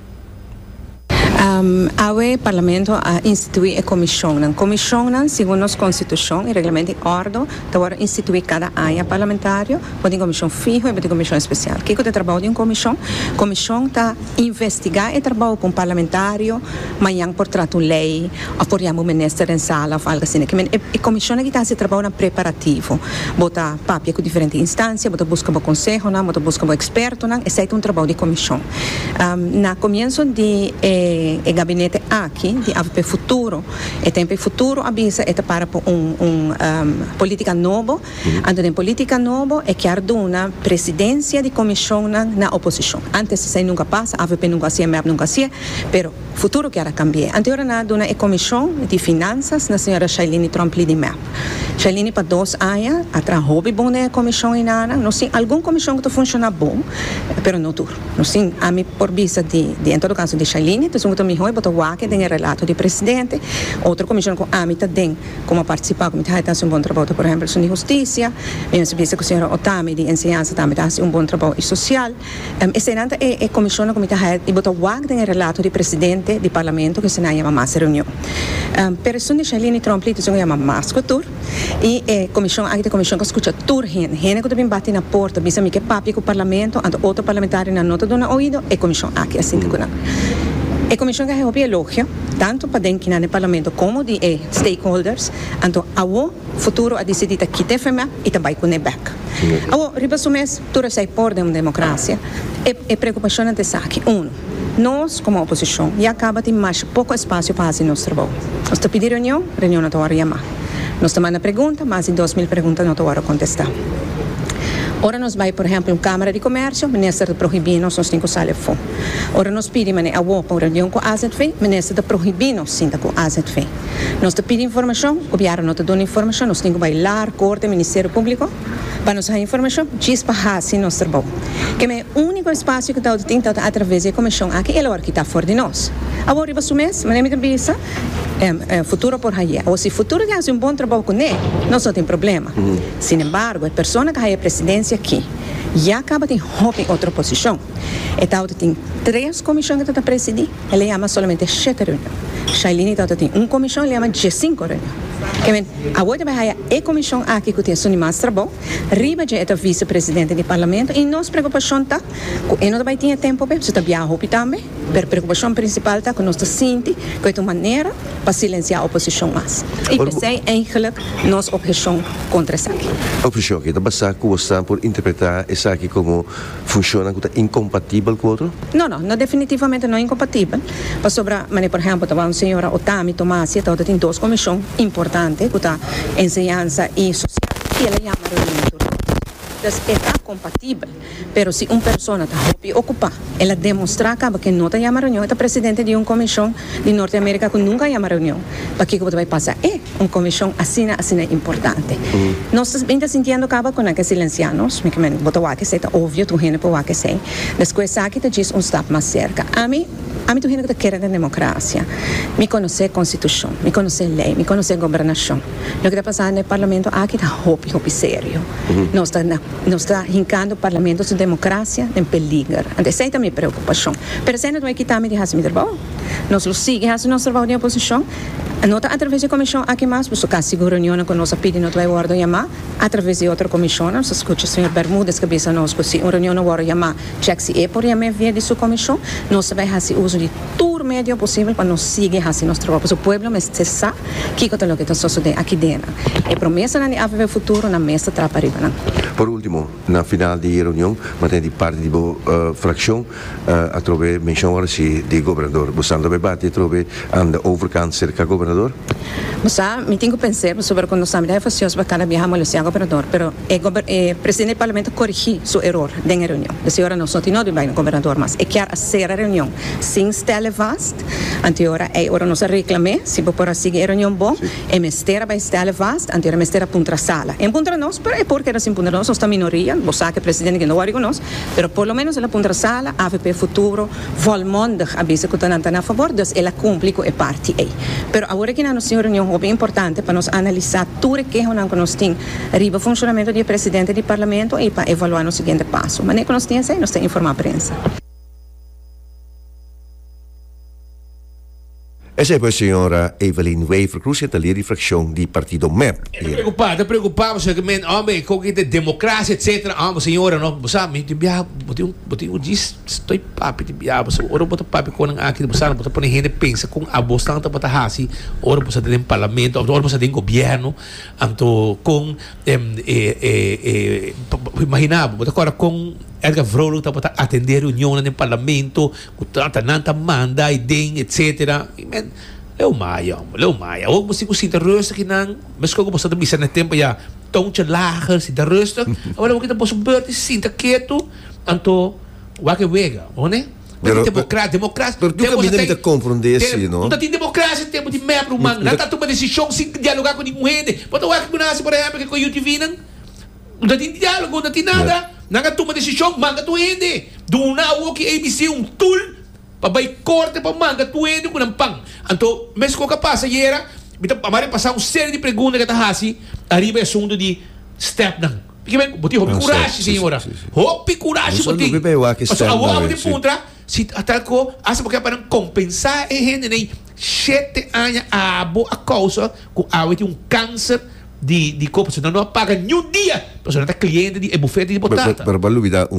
O Parlamento a instituir a comissão. A comissão, segundo a Constituição e Regulamento de Ordem, está instituir cada ano parlamentar, pode ter comissão fixa e pode ter comissão especial. O que é o trabalho de uma comissão? A comissão está investigar o trabalho com o parlamentário, amanhã por trato lei, ou por exemplo, o ministro em sala, ou algo assim. A comissão que está esse trabalho preparativo. Bota papel com diferentes instâncias, bota busca o conselho, bota busca o experto, esse é um trabalho de comissão. Na começo de o gabinete aqui de AVP Futuro e tempo futuro avisa é para política nova ando em política nova é que arduna presidência de comissão na oposição antes se nunca passa AVP nunca se MEP nunca se pero futuro que era cambiar anterior na duna é comissão de finanças na senhora Shailini Trompli de MEP Shailini para 2 anos atrás hobby bom na comissão e nada não sei algum comissão que funciona bom pero não tudo não sei a mim por vista de em todo caso de Shailini então eu me botou o que tem o relato do presidente outra comissão com a mitad tem como participar como está fazendo bom trabalho por exemplo de justiça bem se vê que o senhor Otami de ensinança também está bom trabalho social esse nada é comissão como está e botou o que tem o relato do presidente do parlamento que se chama mais reunião pessoa de Shailini Trompli que se chama mais cultura e comissão aqui tem comissão que escuta tur gente que também bate na porta bisa me que papi com o parlamento ando outro parlamentário na nota do na ouído é comissão aqui assim que a comissão que recebe elogio, tanto para dentro do parlamento como de stakeholders, então o futuro a decidir que tem FEMA e também com o NEBEC. Ribasumés, tudo sai por uma democracia, e preocupação é essa aqui. Nós, como oposição, já acaba de mais pouco espaço para fazer nosso trabalho. Nós estamos pedindo reunião não está a chamar. Nós estamos mandando perguntas, mais de 2.000 perguntas não está a contestar. Ora nós vai, por exemplo, uma Câmara de Comércio, o Ministério de Proibir nós temos que sair fora. Ora nós pedimos a para uma reunião com a AZF, o Ministério de Proibir nós temos com a AZF. Nós pedimos informação, o governo não está dando informação, nós temos que bailar, corte, Ministério Público, para nos dar informação, diz para fazer nosso trabalho. Que é o único espaço que está através da comissão aqui, é a hora que está fora de nós. Agora, eu assumir, mas nem me pensa, futuro por aí. Ou se futuro tem um bom trabalho com ele, não só tem problema. Sin embargo, a pessoa que é a presidência aqui já acaba de roubar outra posição. Então, tem 3 comissões que estão a presidir, ele chama somente 7 reuniões. Shailini tem uma comissão, ele chama 15 reuniões. Que men, agora vai a comissão aqui que tem Suni Mastrabon, riba de eta vice-presidente do parlamento e nossa preocupação tá, e não vai ter tempo para você viajar também, per preocupação principal tá que nós sente que é uma maneira para silenciar a oposição mais. E pensei eigenlijk nossa oposição contra essa aqui. A oposição que está passando por interpretar essa aqui como funciona, que é incompatível com o outro? Não, definitivamente não é incompatível. Para sobre, por exemplo, estava uma senhora Otami Tomasi, ela tem duas comissões importantes, que está ensinança e social, e ela chama reunião. Então, está compatível, mas se uma pessoa está ocupada, ela demonstra que não está chamando reunião, é presidente de uma comissão de Norte-América que nunca chama reunião. Para que vai passar? É uma comissão assim importante. Nós estamos sentindo que com a silencianos, mas que é óbvio, tu gente pode ser. Depois, aqui te diz step mais cerca. A mim tu gente que quer a democracia. Me conhece a Constituição, me conhece a lei, me conhece a governação. O que está passando no Parlamento aqui está muito sério. Nós está hincando o Parlamento de democracia em peligro. Essa é a minha preocupação. Mas se não é que também de fazer trabalho. Nós lo seguimos nosso trabalho de oposição. Nota através da comissão aqui mais, porque caso seguro reunião com nossa pedi não vai guardar chamar, através de outra comissão, nós escuta o senhor Bermudes que bisa nós que se uma reunião não guarda chamar, check se é por chamar via de sua comissão, nós vai fazer uso de todo meio possível para nós seguir fazer nosso trabalho, porque o povo mas sabe que é o que está sucedendo aqui dentro. É promessa na ave futuro na mesa trapa riba. Por último, na final da reunião, mantém de parte da fração a trover menção agora se de governador, buscando debate trover anda overkant cerca governador. Mas me tenho que pensar sobre quando nós estamos fazendo para cada viagem ao governador, pero o presidente do parlamento corrigiu seu erro na reunião. A senhora não só tinha de ir no governador, mas é que a ser a reunião sem stelle vast. Anteora é hora nós reclamar se por seguir a reunião bom, é mestera vai stelle vast, anteora mestera puntra sala. Em puntra nós, pero é porque era sem puntra nós, nós minoria, você sabe que o presidente que não vai com nós, pero por lo menos ela puntra sala, AVP futuro, volmondig avisa que está a favor, dus ela cumpre com a parte aí. Pero agora que na senhora reunião é bem importante para nós analisar tudo que nós temos arriba funcionamento do presidente do parlamento e para evaluar o seguinte passo. Mas nem que nós temos aí, nós temos que informar a prensa. Essa é a senhora Evelyn Wever Cruz, que é a fração do partido MEP. Preocupado, segmento, homem, com que democracia, etc. Senhora, não, sabe, eu disse, estou papi de biabo, ora bota papi com aqui, você bota por gente pensa com a bostante bota hasi, ora você tem parlamento, ora você tem governo, anto com imaginava, bota agora com Edgar Vrolo está a atender reuniões no parlamento, com tanta manda, ideia, etc. Leu maia. Ook moest ik zien de rustig in, mas que eu gosto de bisa na tempo já toontje lager, se de rustig. Agora o que está possibilidade sim tá quieto, anto waque wega, né? Democracia. Pero tu caminho de compreender se, não? Não tem democracia tempo de membro humano, não tá tomando decisão sem dialogar com ninguém. Bota o waque bunasi por exemplo que com o TV não tem diálogo, não tem nada. Não toma decisão, manga tu ende. Do na o que ABC tool para vai corte para manga tu ende com pang. Então, mesmo que passa era, amare passar uma série de perguntas que tá assim, arriba assunto de step não. Porque bem, boti hopi coragem, senhora. Hopi coragem boti. Mas a hora de puntra, se até ko, asa porque para compensar a gente nem 7 anos a causa com a câncer de corpo, senão não paga nenhum dia. Pessoa não está cliente de bufete de batata. Para validar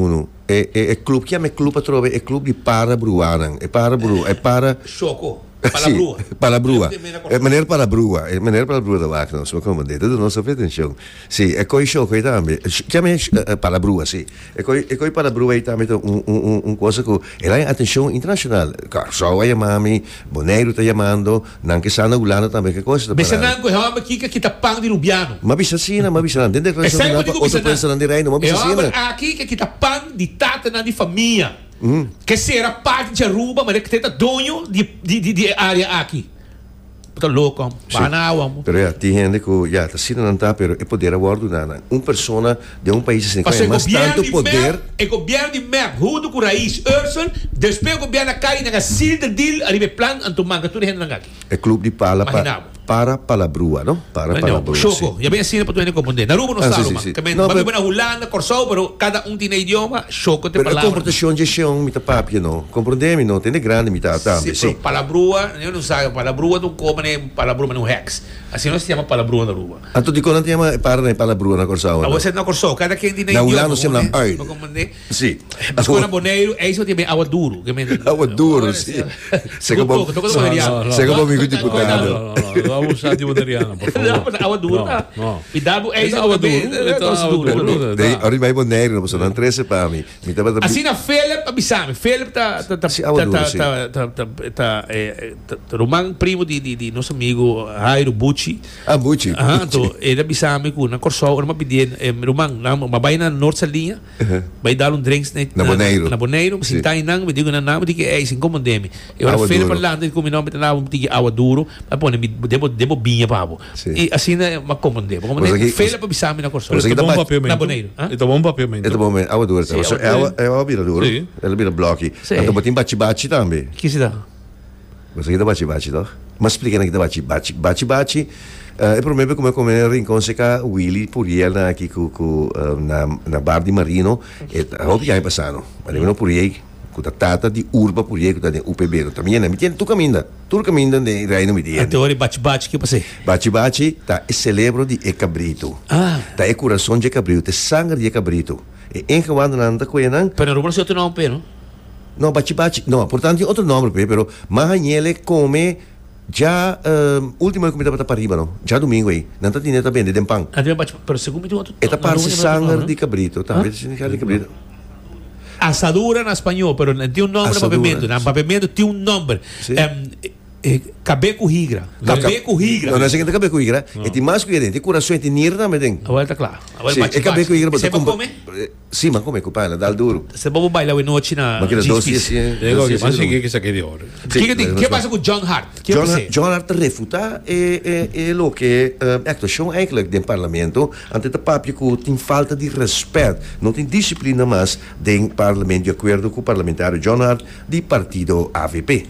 é clube que é clube para trovar, é clube de para bruaran, é para choco. Para a brua. É maneira para a brua da vaca, não sou como dentro do nosso atenção. Sim, é coi show coi também. Chama para a brua, sim. É coi para a brua aí também coisa que ela é atenção internacional. Só aí mami, Boneiro está chamando, não que sana ulana também que coisa. Mas não que realmente que tá pang de Lubiano. Mas bisasina, dentro da outra pessoa de reino, mas bisasina. Aqui que tá pang de tata na de família. Que será parte de Aruba, mas que tem dono de área aqui. Está louco, banal. Pero tem gente que já está sendo não está, pero é poder aguardar uma pessoa de um país sem mas tanto poder. O governo de MEP, junto com o Raiz Urson, depois o governo cai na silda deal, arriba plan, anto manga tudo gente não aqui. É clube de pala para a brua, não? Para a brua. Choco, já bem assim para tu compreender. Na Aruba não sabe, mas também vai na Holanda, Corsol, pero cada tem idioma, choco te palavra. Pero a comportação de chão, mita papi, não? Compreendemos, não? Tem grande mita também. Sim, para a brua, eu não sei, para a brua tu come para a brua no Rex. Assim nós temos palabrona Aruba. Anto di ko na tiyama para na palabruna Corsao. Você não Corsao, cada quem tem na ulano siya na ay. Sim. Mas quando Boneiro, é isso que tem água duro, água duro, sim. Sego bom amigo deputado. Não abusar de Boneriano, por favor. Água duro. Cuidado, é isso água duro. Dei, ora vai Boneiro, não não 13 para mim. Assim na Philip, abisame. Philip tá Roman primo de nosso amigo Jairo Bucci. Bucci. Então ele abisame com na Corsao, ora pedir Roman, vai na Norte Salinha, vai dar drinks na Boneiro, se tá inang, me digo na nome de que é isso incomodeme. Eu era Philip falando de como nome na de água duro, mas pô, debo binha pavo. E assim é uma comodeme. Philip abisame na Corsao. Na Boneiro. Então bom papiamento. Então bom, água duro. É água vira duro. Ela vira bloco. Então botem bate-bate também. Que se dá? Você kita bate-bate, não? Mas explica na kita bate-bate. É problema como é rincon se ka Willy Puriel na aqui na bar di Marino e hope já passano. Mas não Puriel com a tata de Urba Puriel com a UPB. Também não me tem tu caminha de Reino Media. Até hora bate-bate que passei. Bate-bate tá é celebro de cabrito. Tá é coração de cabrito, é sangue de cabrito. E enquanto nanda coenan. Pero não você não peno. No, bate-bate, no, portanto, outro nome, pero Mahanhele come já última comida para arriba, não? Já domingo aí, não tá tinha também de dempang. Pero segundo me outro. Eta parse sangue de cabrito, tá? Vê se de cabrito. Assadura na espanhol, pero não tem nome para pimento, na pimento tem nome. Cabeco higra. Cabeco higra. Não é assim que cabeco higra. E tem mais que tem coração e tem nirra também tem. Agora tá claro. Sim, é cabeco higra. Você vai comer? Sim, mas come cupana, dá duro. Você vai bailar hoje noite na. Mas que doce mas que isso aqui de hora. Que passa com John Hart? John Hart refuta é o que a actuação eigenlijk do parlamento ante o papo que tem falta de respeito, não tem disciplina mais do parlamento de acordo com o parlamentário John Hart do partido AVP.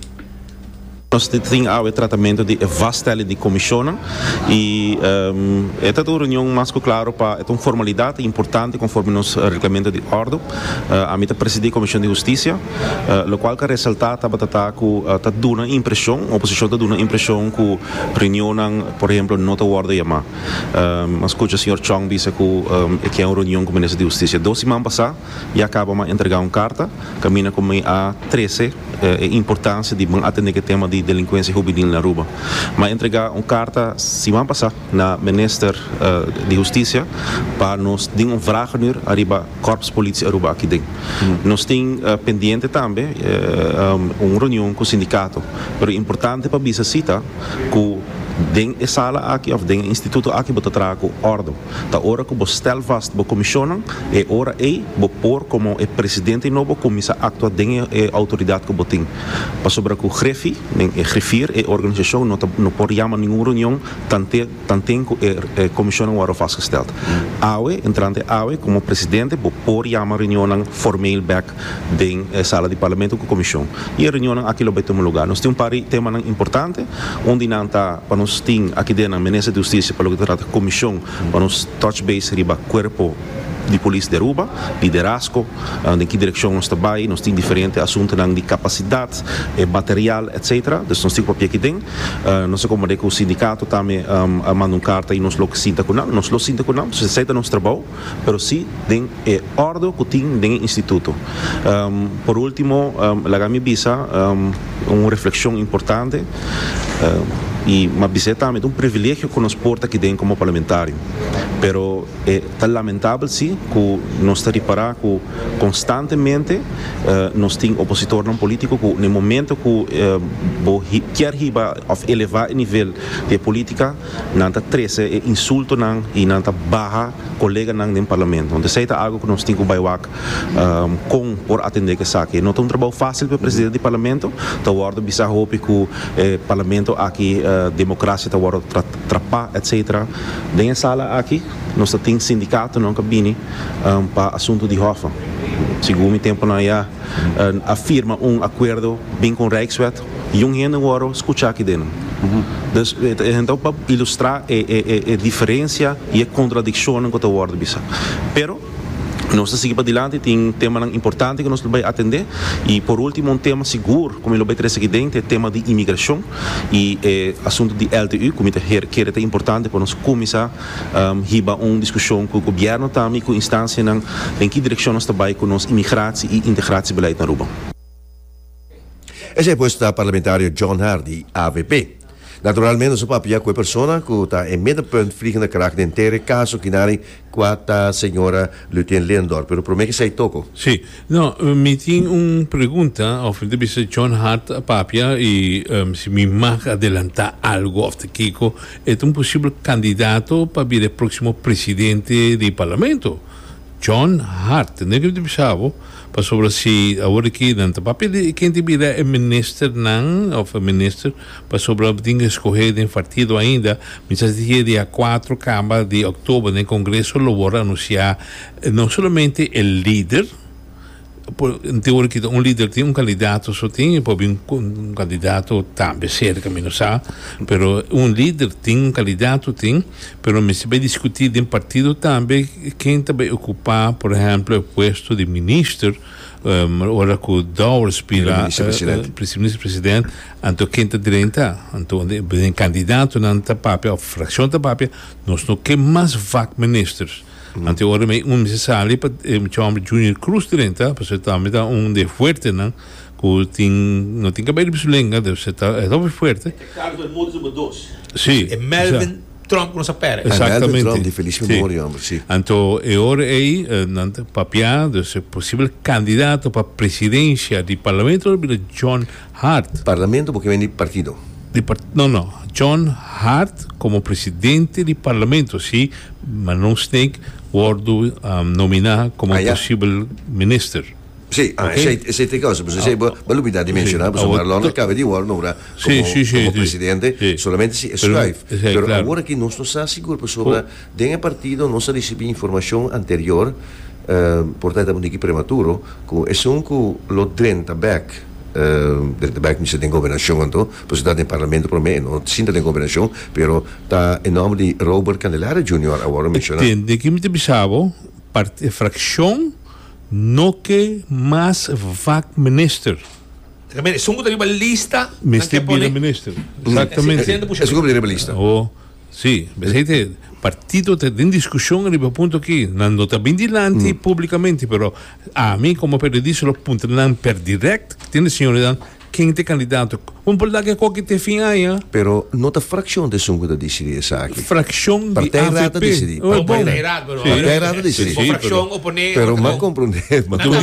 Nós temos o tratamento de vaststelling de comissão e esta é uma reunião mais claro para uma formalidade importante conforme nos regulamento de ordem. A mim presidir a Comissão de Justiça, o qual que ressalta que dá uma impressão, a oposição dá uma impressão que a reunião, por exemplo, não está ordem chamar. Mas escuta o senhor Chong disse que é uma reunião com o Ministro de Justiça. 2 semanas passadas, e acaba de entregar uma carta, caminha com a 13, a importância de atender o tema de delinquência juvenil na Aruba. Mas entregar uma carta semana passada na Minister de Justiça para nos dar uma vraag nu arriba Corpus Polícia Aruba aqui dentro. Nós temos pendente também uma reunião com o sindicato. Mas é importante para a cita que den sala aqui of den instituto aqui bota trago ordem ta ora que stel vast bo commissionen e ora bo por como o presidente novo comissa actua den autoridade que botin pa sobre que o grefi den grifir e organização não por chama nenhuma reunião tanto commissionen waren vastgesteld awe entrante awe como presidente bo por chama reunião formeel back den sala de parlamento com comissão e a reunião aqui lo beto lugar nós temos um tema importante onde não tá para nós temos aqui dentro na Ministério de Justiça para o que trata comissão para nós touch base riba corpo de polícia de Aruba, liderazgo, em que direção nós trabalhamos, nós temos diferentes assuntos de capacidade, material, etc. Então, nós temos papel aqui dentro. Nós acomodamos com o sindicato também, mandam carta e nós lo sinta com nós. Nós lo sinta com nós, nós aceita nosso trabalho, mas sim, tem ordem que tem dentro do instituto. Por último, a minha visa, uma reflexão importante, e mas bisa também um privilégio que nos porta aqui dentro como parlamentário. Pero é tão lamentável sim que nós está reparar que constantemente nós tem opositor não político que no momento que quer elevar o nível de política não tá trece insulto não e não tá barra colega não no parlamento. Então isso é algo que nós tem que baiuar com por atender que saque. Não é um trabalho fácil para o presidente do parlamento. Tá hora bisa hope que o parlamento aqui democracia está hora trapar etc. Dentro sala aqui nós temos sindicato não cabine para assunto de Hofa. Segundo o tempo não já afirma acordo bem com o Rijkswet e gente agora escutar aqui dentro. Então para ilustrar a diferença e a contradição que está hora bisa. Pero Nós seguimos para adiante, tem um tema importante que nós vamos atender. E por último, um tema seguro, como ele vai trazer aqui dentro, é o tema de imigração e assunto de LTU, como é importante para nós começar a uma discussão com o governo também, com a instância em que direção nós trabalhamos com os imigrantes e integração beleid na Aruba. Esse é o posto da parlamentário John Hardy, AVP. Naturalmente, nós vamos falar com a pessoa que está em middenpunt vliegende kracht inteiro caso que não a senhora Lutien Lendor, pero prometo que sai toco. Sim, não, me tem uma pergunta ao frente de John Hart Papia e se me marca adelantar algo of the Kiko, é possível candidato para vir o próximo presidente do parlamento. John Hart, não é que eu pensava, para sobre se agora aqui dentro papel quem te vira é minister não ou minister para sobre o dinheiro escolher em partido ainda mas dia 4 câmara de outubro no congresso lo vai anunciar não somente o líder em teoria que líder tem candidato só tem pode um candidato também cerca menos sabe pero líder tem candidato tem pero me se vai discutir em partido também quem também ocupar por exemplo o posto de ministro ora que o Dawar spira vice-presidente anto quem está direito anto um candidato na papel fração da papel nós não que mais vac ministros ante ora me necessário para chamar Junior Cruz direita para ser também de forte não que não tem cabelo bisulenga deve ser é forte Carlos do Mundo dos sim é Melvin Trump com essa pera. Exatamente. Trump de feliz memória, sim. Então, é hora aí, papia, de ser possível candidato para a presidência do parlamento, John Hart. Parlamento porque vem de partido. Não. John Hart como presidente do parlamento, sim, mas não tem ordo nominar como possível ministro. Sì, queste cose, l'ubità di menzionare, Marlon acaba di ora ora come presidente, solamente si scrive. Però ora che non sto sicuro sobre del partito non sa ricevere informazione anterior, portata un di prematuro, che sono lo 30 back mi siete in governazione posizione in Parlamento per me non sinta in governazione però da in nome di Robert Candelaria Junior ora menzionato di che mi pensavo frazione no que mais vac minister. Sono da lista. Minister. Exatamente. É sobre a lista. Oh, sim. Vedete, partito in discussione arriva a punto che non sta ben dilanti pubblicamente, però a me come periodista lo punto non per direct, tiene signore dan quem te candidato un po' da che qualche te fina però non ta frazione de sungo da decidi saki frazione di AVP decidi partei rata decidi frazione oppone però ma comprende ma tu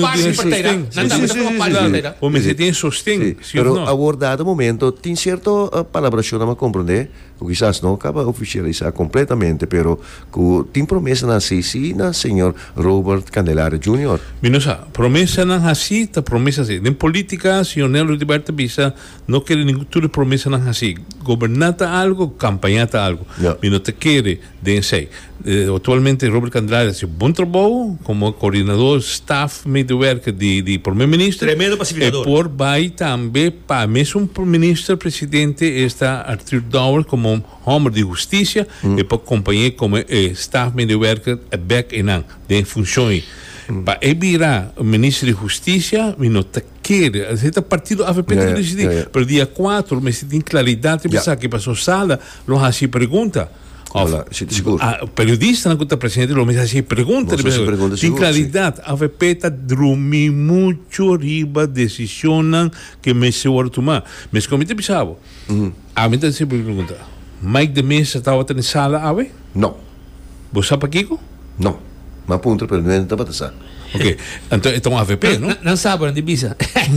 o me se tiene sostén però a guardado momento tin certo palabrazione ma comprende o quizás no acaba oficializar completamente pero cu tin promessa na CC na signor Robert Candelaria Junior minosa promessa na assim ta promessa assim em política signor Nelo de Berta Bisa não quer nenhuma promessa não assim governata algo campanhata algo e não te quer sei atualmente Robert Candelaria faz bom trabalho como coordenador staff medewerker de primeiro-ministro tremendo pacificador e por vai também para mesmo ministro presidente está Arthur Dawar como homem de justiça e para acompanhar como staff medewerker back in de funções para virar o ministro de Justiça e não te quer esse partido AVP que decidir para dia 4 mas se tem claridade pensar que passou sala não há se pergunta Olá, periodista não está presente lo mesmo se pergunta tem claridade AVP está dormi muito riba decisão que me se vai tomar mas como te pensava a mim se pergunta Mike de Mesa estava na sala ave não você sabe Kiko não ma appunto per non da batasa ok então AVP não não sabe onde bisa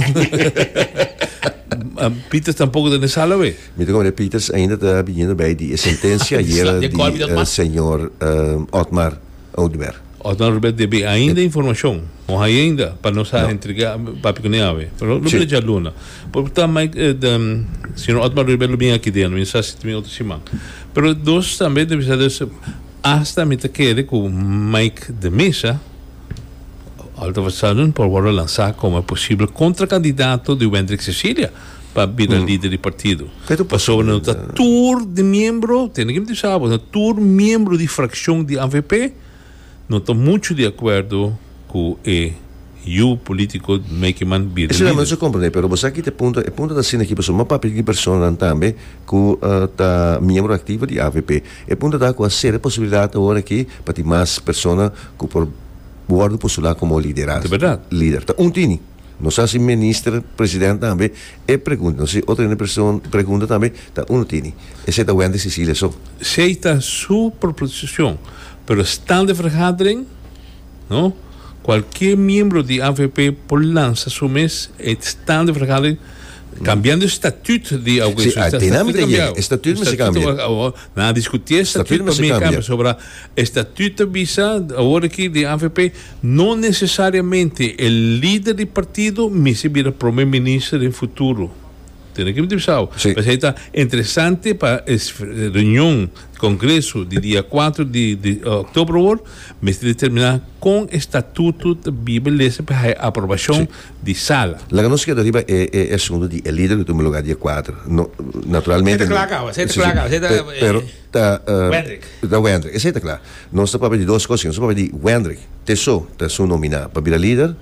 Peters tampouco da sala we me come Peters ainda está vindo bij die sentença hier die senhor Otmar Oudberg deve ainda informação ou ainda para nós entregar para piconeave pero não precisa luna portanto Mike senhor Otmar Oudberg vem aqui dentro não sei se tem outro semana pero dois também deve ser hasta me te quede com Mike de Mesa alta passagem por agora lançar como possível contra-candidato de Wendrick Cecília para virar líder do partido passou no tour de membro tem que me dizer no tour membro de fração de AVP no estou muito de acordo com o político make man be isso não se compreende, pero você aqui te ponto da cena aqui pessoa, uma papel de pessoa também que tá membro ativo de AVP. E ponto da com a séria possibilidade agora aqui para ter mais pessoas que por guardo postular como liderança. É verdade. Líder. Tá tini. Não sei se ministro, presidente também, pergunta, não sei, outra pessoa pergunta também, tá tini. Esse é da Wendy Cecília só. Aceita sua proposição, pero está de vergadering, não? Qualquer membro de AVP por lança su mês está de vergadering cambiando o estatuto de alguém. Sim, a dinâmica é estatuto mas se cambia. Na discutir estatuto também cambia sobre o estatuto visa agora aqui de AVP não necessariamente o líder do partido me se vira primeiro-ministro no futuro. Tem que me dizer, mas é interessante para a reunião do Congresso de dia 4 de outubro, mas determinar com o estatuto de Bíblia para a aprovação de sala. La que nos queda arriba é assunto de líder do meu lugar dia 4. No, naturalmente. Pero da Wendrick. Esse é claro. Nós estamos para de duas coisas. Nós estamos para de Wendrick. Te sou nominado para virar líder.